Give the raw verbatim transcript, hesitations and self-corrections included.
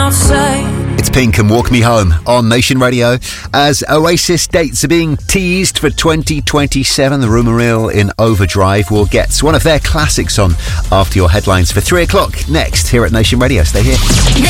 It's Pink and Walk Me Home on Nation Radio. As Oasis dates are being teased for twenty twenty-seven, the rumour mill in overdrive will get one of their classics on after your headlines for three o'clock next here at Nation Radio. Stay here.